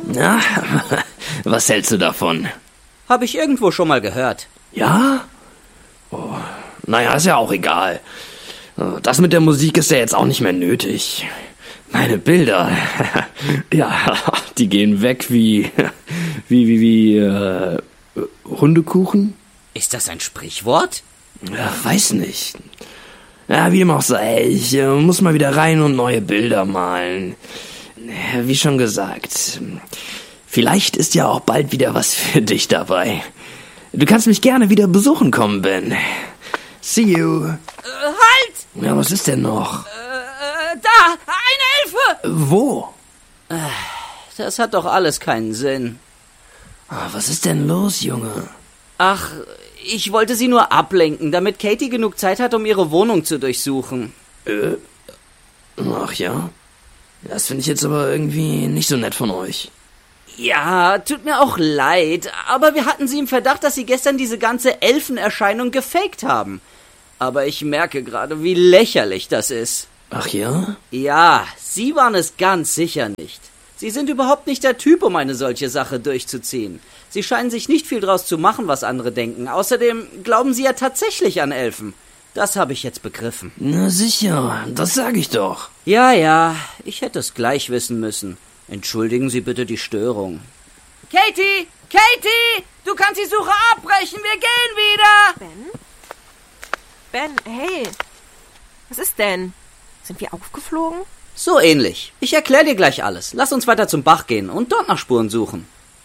Na, was hältst du davon? Habe ich irgendwo schon mal gehört. Ja? Oh, naja, ist ja auch egal. Das mit der Musik ist ja jetzt auch nicht mehr nötig. Meine Bilder, ja, die gehen weg wie Hundekuchen? Ist das ein Sprichwort? Ja, weiß nicht. Ja, wie dem auch sei, ich muss mal wieder rein und neue Bilder malen. Wie schon gesagt, vielleicht ist ja auch bald wieder was für dich dabei. Du kannst mich gerne wieder besuchen kommen, Ben. See you. Halt! Ja, was ist denn noch? Da! Eine Elfe! Wo? Das hat doch alles keinen Sinn. Was ist denn los, Junge? Ach, ich wollte sie nur ablenken, damit Katie genug Zeit hat, um ihre Wohnung zu durchsuchen. Ach ja? Das finde ich jetzt aber irgendwie nicht so nett von euch. Ja, tut mir auch leid, aber wir hatten sie im Verdacht, dass sie gestern diese ganze Elfenerscheinung gefaked haben. Aber ich merke gerade, wie lächerlich das ist. Ach ja? Ja, sie waren es ganz sicher nicht. Sie sind überhaupt nicht der Typ, um eine solche Sache durchzuziehen. Sie scheinen sich nicht viel draus zu machen, was andere denken. Außerdem glauben sie ja tatsächlich an Elfen. Das habe ich jetzt begriffen. Na sicher, das sage ich doch. Ja, ich hätte es gleich wissen müssen. Entschuldigen Sie bitte die Störung. Katie! Katie! Du kannst die Suche abbrechen, wir gehen wieder! Ben, hey! Was ist denn? Sind wir aufgeflogen? So ähnlich. Ich erkläre dir gleich alles. Lass uns weiter zum Bach gehen und dort nach Spuren suchen.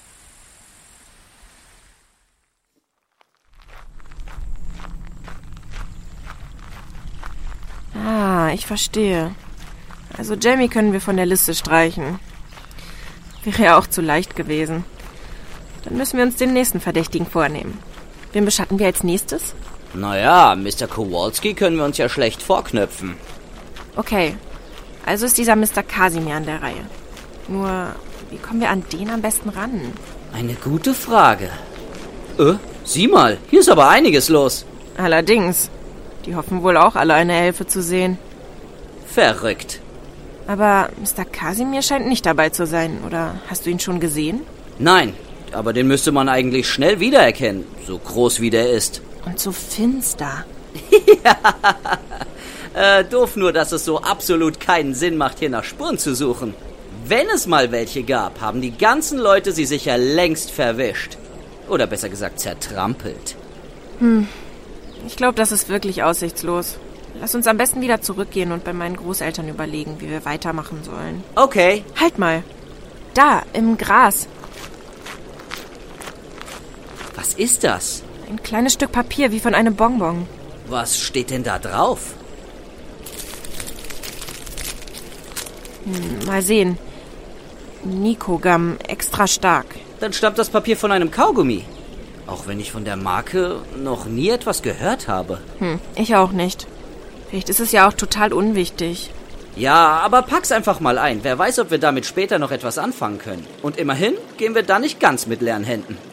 Ah, ich verstehe. Also Jamie können wir von der Liste streichen. Wäre ja auch zu leicht gewesen. Dann müssen wir uns den nächsten Verdächtigen vornehmen. Wen beschatten wir als nächstes? Naja, Mr. Kowalski können wir uns ja schlecht vorknöpfen. Okay, also ist dieser Mr. Kasimir an der Reihe. Nur, wie kommen wir an den am besten ran? Eine gute Frage. Sieh mal, hier ist aber einiges los. Allerdings. Die hoffen wohl auch alle, eine Elfe zu sehen. Verrückt. Aber Mr. Kasimir scheint nicht dabei zu sein, oder hast du ihn schon gesehen? Nein, aber den müsste man eigentlich schnell wiedererkennen, so groß wie der ist. Und so finster. Doof nur, dass es so absolut keinen Sinn macht, hier nach Spuren zu suchen. Wenn es mal welche gab, haben die ganzen Leute sie sicher längst verwischt. Oder besser gesagt zertrampelt. Ich glaube, das ist wirklich aussichtslos. Lass uns am besten wieder zurückgehen und bei meinen Großeltern überlegen, wie wir weitermachen sollen. Okay. Halt mal. Da, im Gras. Was ist das? Ein kleines Stück Papier, wie von einem Bonbon. Was steht denn da drauf? Mal sehen. Nikogam, extra stark. Dann stammt das Papier von einem Kaugummi. Auch wenn ich von der Marke noch nie etwas gehört habe. Ich auch nicht. Vielleicht ist es ja auch total unwichtig. Ja, aber pack's einfach mal ein. Wer weiß, ob wir damit später noch etwas anfangen können. Und immerhin gehen wir da nicht ganz mit leeren Händen.